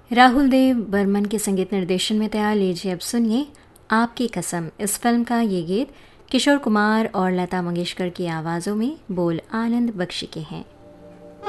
राहुल देव बर्मन के संगीत निर्देशन में तैयार लीजिए अब सुनिए आपकी कसम। इस फिल्म का ये गीत किशोर कुमार और लता मंगेशकर की आवाज़ों में बोल आनंद बख्शी के हैं।